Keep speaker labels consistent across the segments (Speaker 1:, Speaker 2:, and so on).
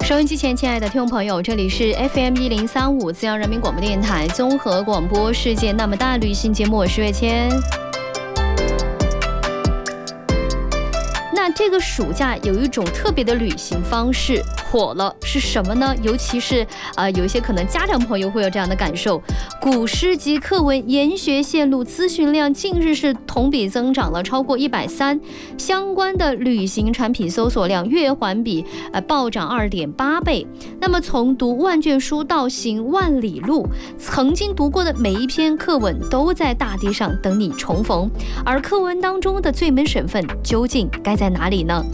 Speaker 1: 收音机前，亲爱的听众朋友，这里是 FM1035资阳人民广播电台综合广播世界那么大旅行节目，我是月谦。那这个暑假有一种特别的旅行方式火了，是什么呢？尤其是有一些可能家长朋友会有这样的感受，古诗及课文研学线路资讯量近日是同比增长了超过130%，相关的旅行产品搜索量月环比暴涨2.8倍。那么从读万卷书到行万里路，曾经读过的每一篇课文都在大地上等你重逢，而课文当中的最美省份究竟该在哪里呢？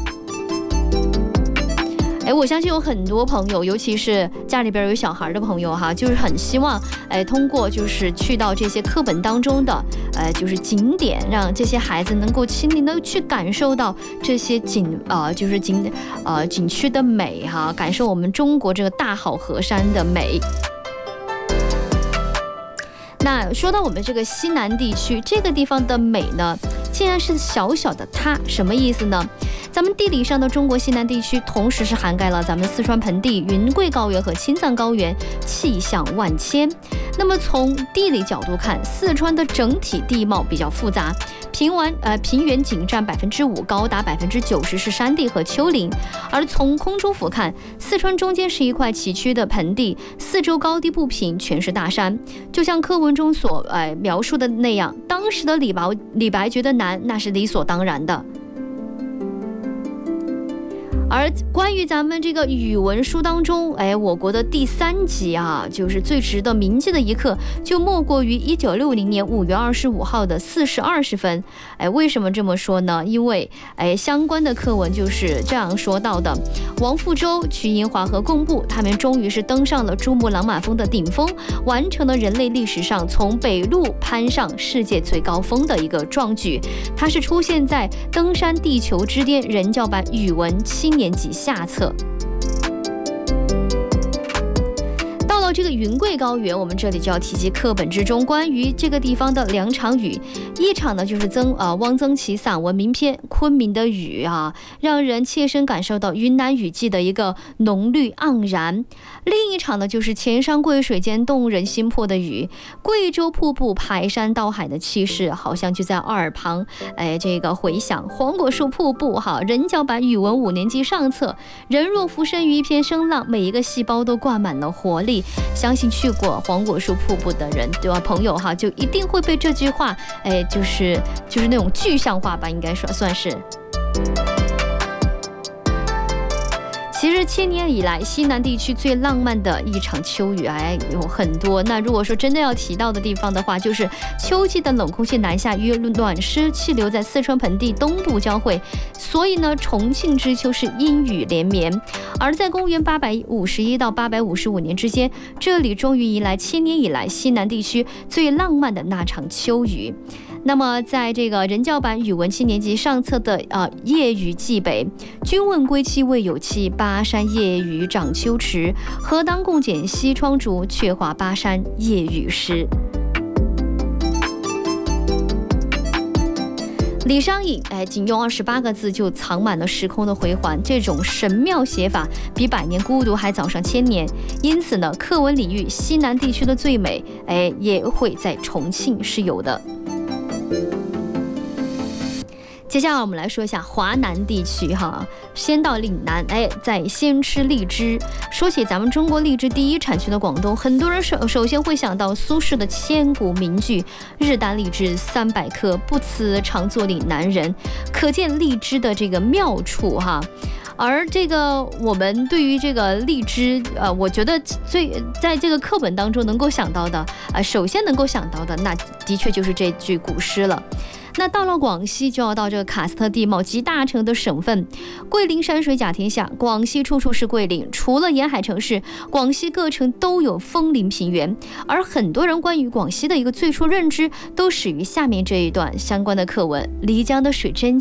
Speaker 1: 我相信有很多朋友，尤其是家里边有小孩的朋友哈，就是很希望通过就是去到这些课本当中的就是景点，让这些孩子能够亲临的去感受到这些景区的美哈，感受我们中国这个大好河山的美。那说到我们这个西南地区这个地方的美呢，竟然是小小的它，什么意思呢？咱们地理上的中国西南地区同时是涵盖了咱们四川盆地、云贵高原和青藏高原，气象万千。那么从地理角度看，四川的整体地貌比较复杂，平原仅占5%，高达90%是山地和丘陵。而从空中俯瞰，四川中间是一块崎岖的盆地，四周高低不平，全是大山。就像课文中所描述的那样，当时的李白觉得难，那是理所当然的。而关于咱们这个语文书当中，我国的第3级啊，就是最值得铭记的一课，就莫过于1960年5月25号的4时20分。为什么这么说呢？因为相关的课文就是这样说到的：王复舟、瞿银华和贡布，他们终于是登上了珠穆朗玛峰的顶峰，完成了人类历史上从北陆攀上世界最高峰的一个壮举。它是出现在登山地球之巅人教版语文7年级下册。到了这个云贵高原，我们这里就要提及课本之中关于这个地方的2场雨。一场呢就是汪曾祺散文名篇《昆明的雨》啊，让人切身感受到云南雨季的一个浓绿盎然。另一场呢就是钱山贵水间动人心魄的雨，贵州瀑布排山倒海的气势好像就在耳旁这个回响。黄果树瀑布哈，人教版语文5年级上册，人若浮生于一片声浪，每一个细胞都灌满了活力。相信去过黄果树瀑布的人，对吧，朋友哈，就一定会被这句话就是那种具象化吧，应该说算是。其实1000年以来，西南地区最浪漫的一场秋雨有很多。那如果说真的要提到的地方的话，就是秋季的冷空气南下与暖湿气流在四川盆地东部交汇，所以呢，重庆之秋是阴雨连绵。而在公元851到855年之间，这里终于迎来1000年以来西南地区最浪漫的那场秋雨。那么在这个人教版语文7年级上册的夜雨蓟北，君问归期未有期，巴山夜雨涨秋池，何当共剪西窗烛，却话巴山夜雨湿。李商隐仅用28个字就藏满了时空的回环，这种神妙写法比百年孤独还早上1000年。因此呢，课文里喻西南地区的最美也会在重庆是有的。接下来我们来说一下华南地区哈，先到岭南，再先吃荔枝。说起咱们中国荔枝第一产区的广东，很多人首先会想到苏轼的千古名句“日啖荔枝300颗，不辞常作岭南人”，可见荔枝的这个妙处哈。而这个我们对于这个荔枝我觉得在这个课本当中能够想到的首先能够想到的，那的确就是这句古诗了。那到了广西，就要到这个喀斯特地貌集大成的省份。桂林山水甲天下，广西处处是桂林。除了沿海城市，广西各城都有枫林平原。而很多人关于广西的一个最初认知，都始于下面这一段相关的课文：漓江的水真